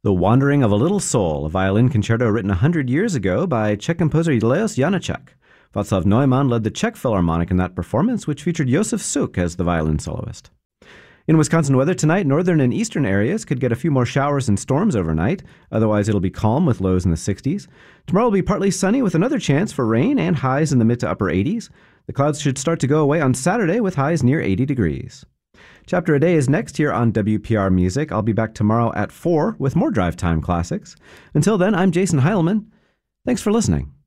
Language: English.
The Wandering of a Little Soul, a violin concerto written 100 years ago by Czech composer Leos Janáček. Václav Neumann led the Czech Philharmonic in that performance, which featured Josef Suk as the violin soloist. In Wisconsin weather tonight, northern and eastern areas could get a few more showers and storms overnight. Otherwise, it'll be calm with lows in the 60s. Tomorrow will be partly sunny with another chance for rain and highs in the mid to upper 80s. The clouds should start to go away on Saturday with highs near 80 degrees. Chapter a Day is next here on WPR Music. I'll be back tomorrow at 4 with more Drive Time classics. Until then, I'm Jason Heilman. Thanks for listening.